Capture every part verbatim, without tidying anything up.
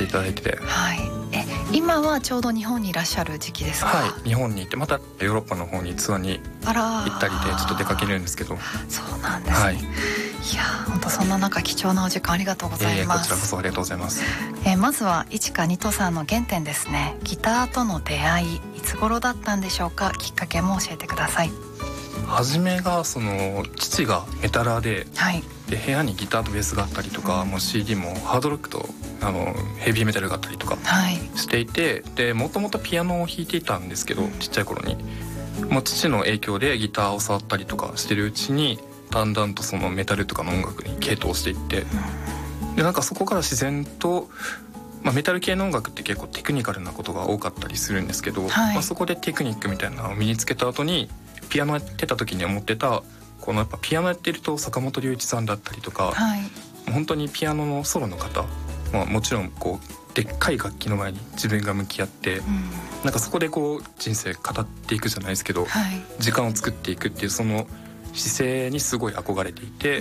いただいてて、 はい、え今はちょうど日本にいらっしゃる時期ですか？ はい、日本にいてまたヨーロッパの方にツアーに行ったりでちょっと出かけるんですけど。 そうなんですね、はい、いや本当そんな中貴重なお時間ありがとうございます。 えー、こちらこそありがとうございます。 えー、まずはいちかにとさんの原点ですね。ギターとの出会いいつ頃だったんでしょうか？きっかけも教えてください。 初めがその父がメタラーで、 はい、 で部屋にギターとベースがあったりとか、うん、もう シーディー もハードロックとあのヘビーメタルがあったりとかしていて、はい、でもともとピアノを弾いていたんですけど、うん、ちっちゃい頃にもう父の影響でギターを触ったりとかしてるうちにだんだんとそのメタルとかの音楽に傾倒していって、うん、でなんかそこから自然と、まあ、メタル系の音楽って結構テクニカルなことが多かったりするんですけど、はい、まあ、そこでテクニックみたいなのを身につけた後にピアノやってた時に思ってたこのやっぱピアノやってると坂本龍一さんだったりとか、はい、本当にピアノのソロの方、まあ、もちろんこうでっかい楽器の前に自分が向き合って、うん、なんかそこでこう人生語っていくじゃないですけど、はい、時間を作っていくっていうその姿勢にすごい憧れていて、うん、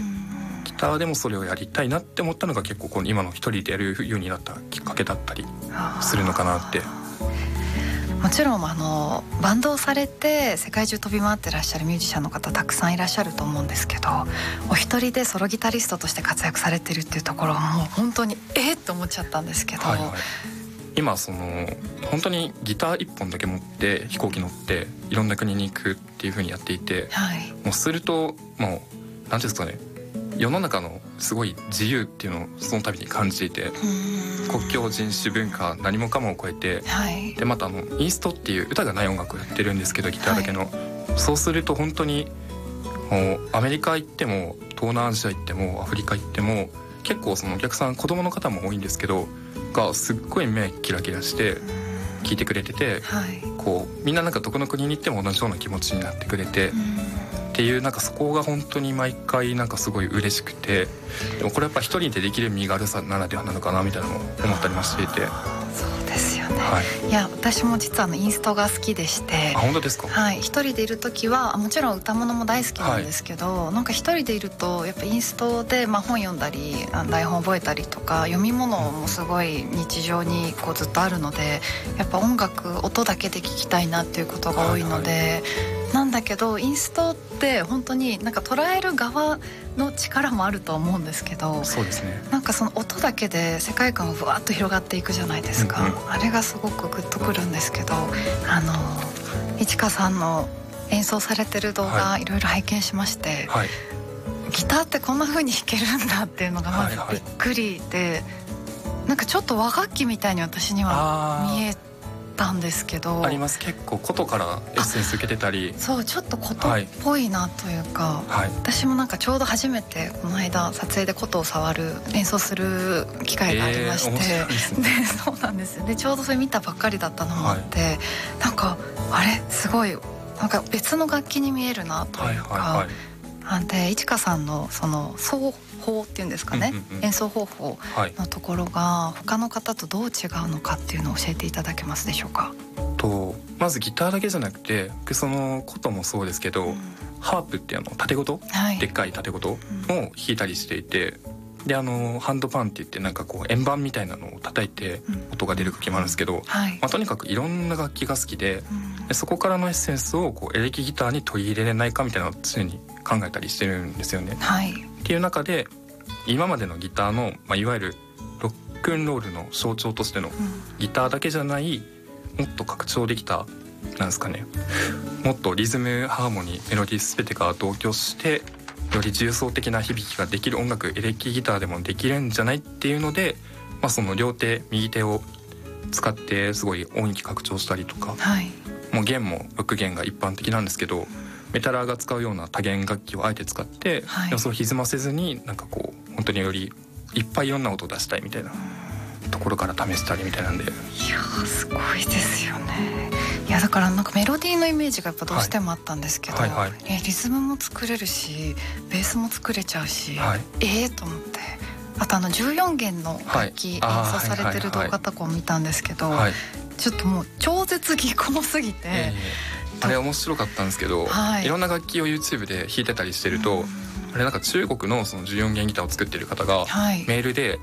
ギターでもそれをやりたいなって思ったのが結構この今の一人でやるようになったきっかけだったりするのかなって。 もちろんあのバンドをされて世界中飛び回ってらっしゃるミュージシャンの方たくさんいらっしゃると思うんですけど、お一人でソロギタリストとして活躍されてるっていうところはもう本当にえーって思っちゃったんですけど、はいはい、 今その本当にギター一本だけ持って飛行機乗っていろんな国に行くっていう風にやっていて、はい、もうするともう何ていうんですかね、世の中のすごい自由っていうのをその度に感じていて、国境人種文化何もかもを超えて、はい、でまたあのインストっていう歌がない音楽をやってるんですけどギターだけの、はい、そうすると本当にもうアメリカ行っても東南アジア行ってもアフリカ行っても結構そのお客さん子供の方も多いんですけどがすっごい目キラキラして聞いてくれてて、はい、こうみんななんかどこの国に行っても同じような気持ちになってくれてっていうなんかそこが本当に毎回なんかすごい嬉しくて、でもこれやっぱ一人でできる身軽さならではなのかなみたいなのも思ったりもしていて。 そうですよね、はい、いや私も実はあのインストが好きでして。 あ、本当ですか？ はい、一人でいる時はもちろん歌物も大好きなんですけど、はい、なんか一人でいるとやっぱインストでまあ本読んだり台本覚えたりとか読み物もすごい日常にこうずっとあるので、やっぱ音楽音だけで聴きたいなっていうことが多いので、はいはい、なんだけどインストって本当になんか捉える側の力もあると思うんですけど、 そうですね、 なんかその音だけで世界観がぶわっと広がっていくじゃないですか、うんうん、あれがすごくグッとくるんですけど、あのいちかさんの演奏されてる動画いろいろ拝見しまして、はい、ギターってこんな風に弾けるんだっていうのがまずびっくりで、はいはい、なんかちょっと和楽器みたいに私には見えたんですけど。 あります、結構琴からエッセンス受けてたり、 そうちょっと琴っぽいなというか、はい、私もなんかちょうど初めてこの間撮影で琴を触る演奏する機会がありまして、えーですね、でそうなんですよ。でちょうどそれ見たばっかりだったのもあって、はい、なんかあれすごいなんか別の楽器に見えるなというか、はいはいはい、でいちかさんのその奏法っていうんですかね、うんうんうん、演奏方法のところが他の方とどう違うのかっていうのを教えていただけますでしょうか？ とまずギターだけじゃなくてその琴もそうですけど、うん、ハープってあの縦琴、はい、でっかい縦琴も弾いたりしていて、うん、であのハンドパンって言ってなんかこう円盤みたいなのを叩いて音が出る時もあるんですけど、うんはい、まあ、とにかくいろんな楽器が好きで、うん、でそこからのエッセンスをこうエレキギターに取り入れれないかみたいなのを常に考えたりしてるんですよね、はい、っていう中で今までのギターの、まあ、いわゆるロックンロールの象徴としてのギターだけじゃないもっと拡張できたなんですかね、もっとリズムハーモニーメロディー全てが同居してより重層的な響きができる音楽エレキギターでもできるんじゃないっていうので、まあ、その両手右手を使ってすごい音域拡張したりとか、はい、もう弦もろく弦が一般的なんですけどメタラーが使うような多弦楽器をあえて使って、はい、予想を歪ませずになんかこう本当によりいっぱいいろんな音を出したいみたいなところから試したりみたいなんで、いやすごいですよね。いやだからなんかメロディーのイメージがやっぱどうしてもあったんですけど、はいはいはい、えリズムも作れるしベースも作れちゃうし、はい、ええー、と思って、あとあのじゅうよん弦の楽器演奏されてる動画とかを見たんですけど、はいはいはい、ちょっともう超絶技巧すぎて、えー、あれ面白かったんですけど、はい、いろんな楽器を YouTube で弾いてたりしてると、あれなんか中国のそのじゅうよん弦ギターを作ってる方がメールで、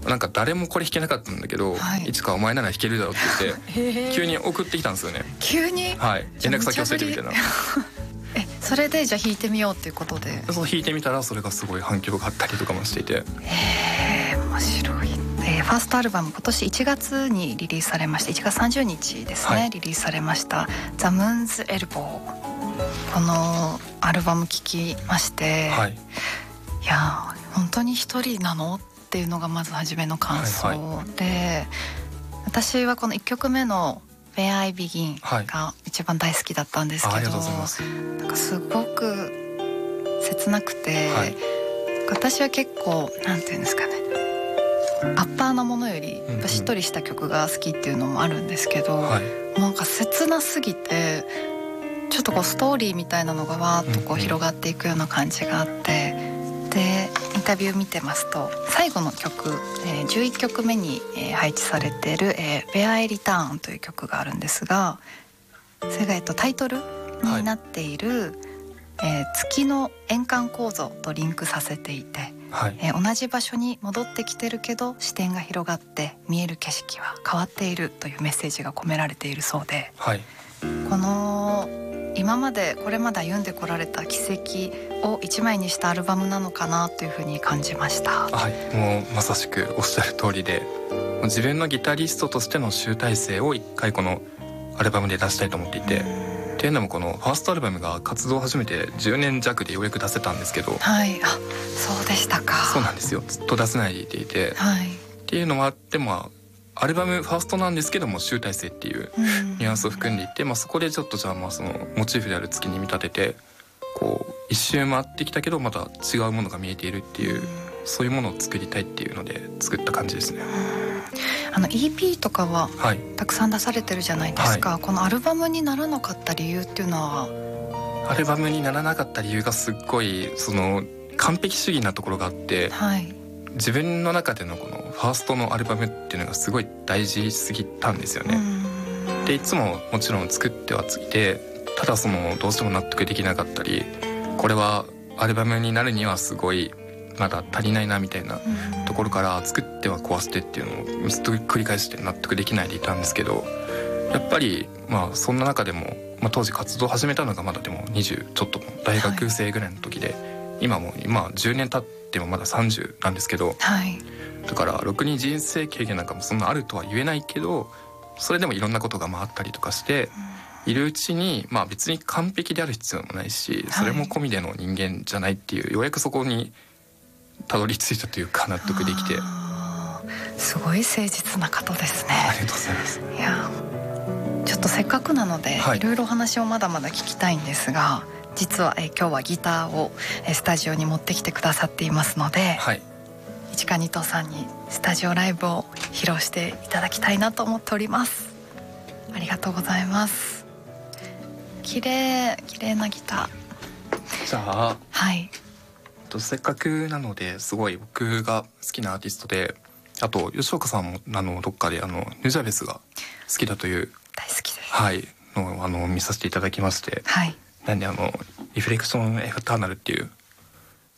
なんか誰もこれ弾けなかったんだけど、はい、いつかお前なら弾けるだろうって言って急に送ってきたんですよね。 急に？ はい、連絡先教えてみたいなえ、それでじゃあ弾いてみようっていうことで。 そう弾いてみたらそれがすごい反響があったりとかもしていて、 へえ、面白い。えー、ファーストアルバム今年いちがつにリリースされまして、いちがつさんじゅうにちですね、はい、リリースされましたThe Moon's Elbow。 このアルバム聴きまして、はい、いや本当に一人なのっていうのがまず初めの感想、はいはい、で私はこのいっきょくめのWhere I Begin が一番大好きだったんですけど、はい、ありがとうございます。なんかすごく切なくて、はい、私は結構なんていうんですかね、アッパーなものよりしっとりした曲が好きっていうのもあるんですけど、うんうん、はい、なんか切なすぎてちょっとこうストーリーみたいなのがわーっとこう広がっていくような感じがあって、うんうん、でインタビュー見てますと最後の曲、えー、じゅういっきょくめに、えー、配置されている、えー、Where I Return という曲があるんですが、それが、えっと、タイトルになっている、はい、えー、月の円環構造とリンクさせていて、はい、えー、同じ場所に戻ってきてるけど視点が広がって見える景色は変わっているというメッセージが込められているそうで、はい、この今までこれまで歩んでこられた軌跡を一枚にしたアルバムなのかなというふうに感じました。 はい、もうまさしくおっしゃる通りで、自分のギタリストとしての集大成を一回このアルバムで出したいと思っていて、っていうのもこのファーストアルバムが活動を始めてじゅうねん弱でようやく出せたんですけど、 はい、あ、そうでしたか。 そうなんですよ、ずっと出せないでいて、はい、っていうのもあってもアルバムファーストなんですけども集大成っていうニュアンスを含んでいて、まあ、そこでちょっとじゃあまあそのモチーフである月に見立ててこう一周回ってきたけどまた違うものが見えているっていう、そういうものを作りたいっていうので作った感じですね。 あの イーピー とかはたくさん出されてるじゃないですか、はい、このアルバムにならなかった理由っていうのは？ アルバムにならなかった理由がすっごいその完璧主義なところがあって、はい、自分の中でのこのファーストのアルバムっていうのがすごい大事すぎたんですよね。でいつももちろん作ってはついて、ただそのどうしても納得できなかったり、これはアルバムになるにはすごいまだ足りないなみたいなところから作っては壊してっていうのをずっと繰り返して納得できないでいたんですけど、やっぱりまあそんな中でも、まあ、当時活動を始めたのがまだでもにじゅうちょっと大学生ぐらいの時で、はい、今も今じゅうねん経ってもまださんじゅうなんですけど、はい、だからろくに人生経験なんかもそんなあるとは言えないけど、それでもいろんなことがまああったりとかして、うん、いるうちにまあ別に完璧である必要もないし、それも込みでの人間じゃないっていう、はい、ようやくそこにたどり着いたというか納得できて、 すごい誠実な方ですね。 ありがとうございます。 いやちょっとせっかくなので、はい、いろいろお話をまだまだ聞きたいんですが、実はえ今日はギターをスタジオに持ってきてくださっていますので、はい、市川二藤さんにスタジオライブを披露していただきたいなと思っております。ありがとうございます。綺麗綺麗なギター。 じゃあ、 はい、 せっかくなのですごい僕が好きなアーティストで、あと吉岡さんもあのどっかであのヌジャベスが好きだという大好きです、 はい、のあの見させていただきまして、はい、なんであのリフレクションエターナルっていう